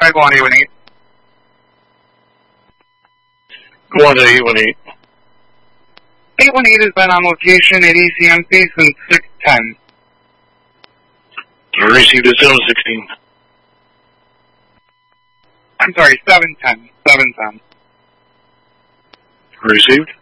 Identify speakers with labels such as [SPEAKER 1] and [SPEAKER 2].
[SPEAKER 1] go on 818.
[SPEAKER 2] Go on to 818.
[SPEAKER 1] 818 has been on location at ECMC since 610.
[SPEAKER 2] Received at 716.
[SPEAKER 1] I'm sorry, 710. 710.
[SPEAKER 2] Received.